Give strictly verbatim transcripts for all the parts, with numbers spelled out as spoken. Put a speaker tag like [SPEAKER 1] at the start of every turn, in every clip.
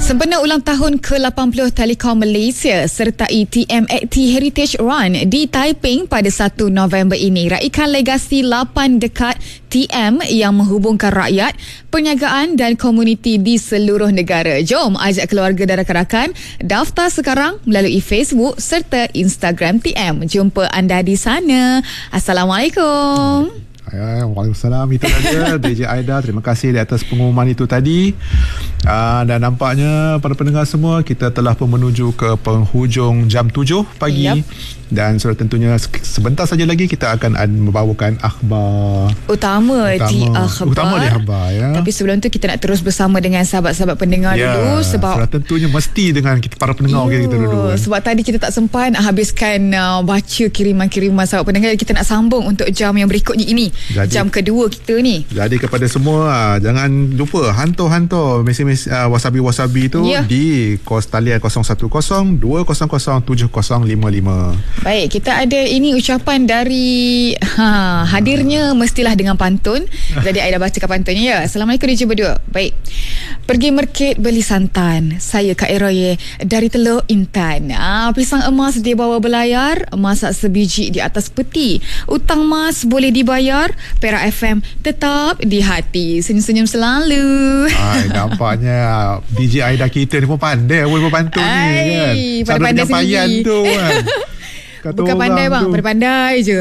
[SPEAKER 1] Sempena ulang tahun ke lapan puluh Telekom Malaysia sertai T M A T Heritage Run di Taiping pada satu November ini, raikan legasi lapan dekad T M yang menghubungkan rakyat, perniagaan dan komuniti di seluruh negara. Jom ajak keluarga dan rakan-rakan daftar sekarang melalui Facebook serta Instagram T M. Jumpa anda di sana. Assalamualaikum.
[SPEAKER 2] Ya, Waalaikumsalam. Itu saja D J Aida. Terima kasih di atas pengumuman itu tadi. Uh, dan nampaknya para pendengar semua, kita telah pun menuju ke penghujung jam tujuh pagi. Yep. Dan sudah tentunya sebentar saja lagi kita akan membawakan akhbar
[SPEAKER 1] utama, utama di akhbar.
[SPEAKER 2] Utama di akhbar, ya.
[SPEAKER 1] Tapi sebelum tu kita nak terus bersama dengan sahabat-sahabat pendengar ya, dulu sebab
[SPEAKER 2] sudah tentunya mesti dengan kita, para pendengar yo, kita dulu. Kan? Sebab
[SPEAKER 1] tadi kita tak sempat nak habiskan uh, baca kiriman-kiriman sahabat pendengar. Kita nak sambung untuk jam yang berikutnya ini. Jadi, jam kedua kita ni.
[SPEAKER 2] Jadi kepada semua, uh, jangan lupa hantar-hantar mesej uh, wasabi-wasabi tu ya, di kos talian kosong satu kosong dua kosong kosong tujuh kosong lima lima.
[SPEAKER 1] Baik, kita ada ini ucapan dari ha, hadirnya mestilah dengan pantun. Jadi Aida bacakan pantunnya ya. Assalamualaikum D J berdua. Baik. Pergi market beli santan. Saya Kak Eroye dari Teluk Intan. Ah, pisang emas dia bawa belayar, masak sebiji di atas peti. Utang mas boleh dibayar, Perak F M tetap di hati. Senyum-senyum selalu.
[SPEAKER 2] Ay, nampaknya D J Aida kita ni pun pandai pun berpantun ni kan.
[SPEAKER 1] Pada pandai sendiri.
[SPEAKER 2] Tu kan. Kata bukan pandai bang, pada pandai je.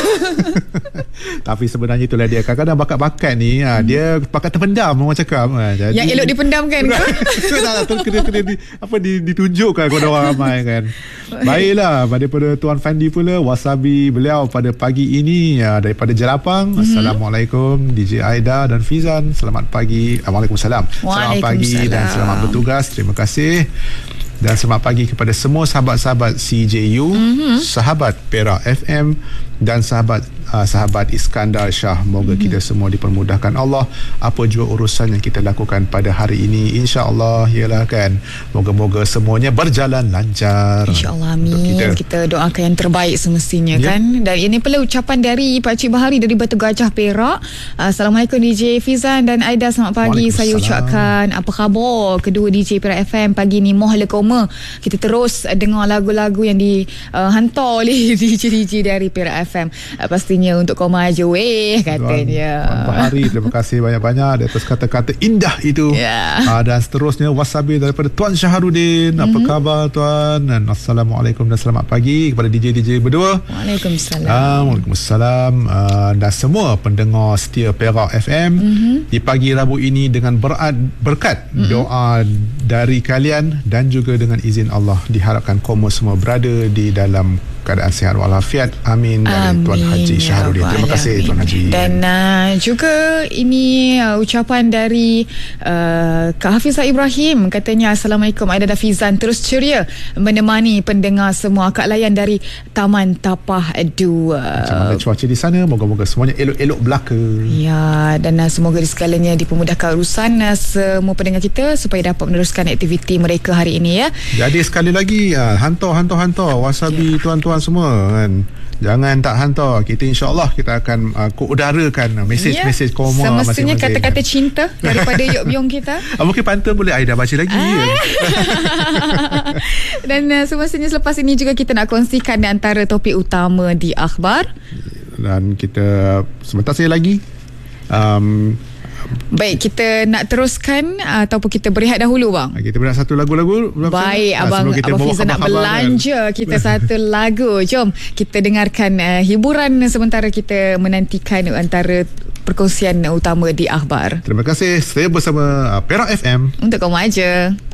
[SPEAKER 2] Tapi sebenarnya itulah dia. Kadang-kadang bakat-bakat ni hmm. dia bakat terpendam orang cakap. Jadi,
[SPEAKER 1] yang elok dipendamkan ke?
[SPEAKER 2] Tak, tak, kena, kena di, apa, di, ditunjukkan kepada orang ramai kan. Baiklah, daripada Tuan Fandi pula, wasabi beliau pada pagi ini daripada Jelapang. Hmm. Assalamualaikum D J Aida dan Fizan. Selamat pagi. Waalaikumsalam. Selamat pagi dan selamat bertugas. Terima kasih. Dan selamat pagi kepada semua sahabat-sahabat C J U, mm-hmm. sahabat Perak F M dan sahabat uh, sahabat Iskandar Shah. Moga mm-hmm. kita semua dipermudahkan Allah apa jua urusan yang kita lakukan pada hari ini. InsyaAllah, ialah kan. Moga-moga semuanya berjalan lancar.
[SPEAKER 1] InsyaAllah, amin. Kita. kita doakan yang terbaik semestinya yep. kan. Dan ini pula ucapan dari Pakcik Bahari dari Batu Gajah Perak. Assalamualaikum D J Fizan dan Aida, selamat pagi. Saya ucapkan apa khabar kedua D J Perak F M pagi ni. Moh lekoma. Kita terus dengar lagu-lagu yang dihantar uh, oleh D J D J dari Perak F M. Uh, pastinya untuk koma je weh katanya.
[SPEAKER 2] Tuan Bahari, terima kasih banyak-banyak di atas kata-kata indah itu. Yeah. Uh, dan seterusnya wasabi daripada Tuan Syaharudin. Mm-hmm. Apa khabar Tuan? Dan Assalamualaikum dan selamat pagi kepada D J D J berdua.
[SPEAKER 1] Waalaikumsalam.
[SPEAKER 2] Uh, Waalaikumsalam. Uh, dan semua pendengar setia Perak F M. Mm-hmm. Di pagi Rabu ini dengan berat, berkat mm-hmm. doa dari kalian dan juga dengan izin Allah, diharapkan kaum semua berada di dalam keadaan sihat walafiat. Amin. Dari Tuan Haji Syahrudin. Terima kasih Tuan Haji.
[SPEAKER 1] Dan uh, juga ini uh, ucapan dari uh, Kak Hafizah Ibrahim. Katanya Assalamualaikum Aida dan Fizan, terus ceria menemani pendengar semua. Kak Layan dari Taman Tapah dua.
[SPEAKER 2] Macam mana cuaca di sana? Moga-moga semuanya elok-elok belaka.
[SPEAKER 1] Ya, dan uh, semoga di segalanya dipermudahkan urusan uh, semua pendengar kita supaya dapat meneruskan aktiviti mereka hari ini ya.
[SPEAKER 2] Jadi sekali lagi uh, hantar hantar hantar wasabi ya. Tuan-tuan semua kan. Jangan tak hantar. Kita insya-Allah kita akan uh, udarakan mesej-mesej koma
[SPEAKER 1] semestinya kata-kata cinta daripada Yok Byong kita.
[SPEAKER 2] Ah, mungkin pantun boleh Aida baca lagi. Ah. Ya.
[SPEAKER 1] Dan uh, semestinya selepas ini juga kita nak kongsikan di antara topik utama di akhbar.
[SPEAKER 2] Dan kita sebentar saya lagi um,
[SPEAKER 1] baik, kita nak teruskan ataupun kita berehat dahulu bang?
[SPEAKER 2] Kita berehat satu lagu-lagu.
[SPEAKER 1] Baik, ha, abang Abang Fizan nak belanja kan? Kita satu lagu. Jom kita dengarkan uh, hiburan sementara kita menantikan antara perkongsian utama di akhbar.
[SPEAKER 2] Terima kasih. Saya bersama uh, Perak F M.
[SPEAKER 1] Untuk kamu aja.